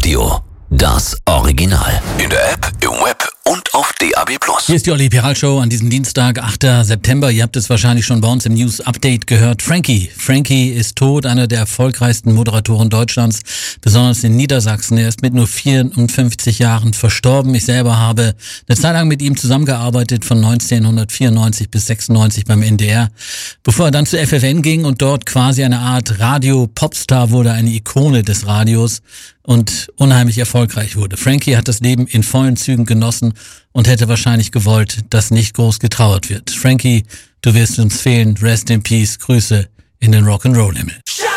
Radio, das Original. In der App, im Web und auf DAB+. Hier ist die Olli Piral Show an diesem Dienstag, 8. September. Ihr habt es wahrscheinlich schon bei uns im News Update gehört. Frankie ist tot, einer der erfolgreichsten Moderatoren Deutschlands, besonders in Niedersachsen. Er ist mit nur 54 Jahren verstorben. Ich selber habe eine Zeit lang mit ihm zusammengearbeitet, von 1994 bis 96 beim NDR, bevor er dann zu FFN ging und dort quasi eine Art Radio-Popstar wurde, eine Ikone des Radios und unheimlich erfolgreich wurde. Frankie hat das Leben in vollen Zügen genossen und hätte wahrscheinlich gewollt, dass nicht groß getrauert wird. Frankie, du wirst uns fehlen. Rest in Peace. Grüße in den Rock'n'Roll-Himmel.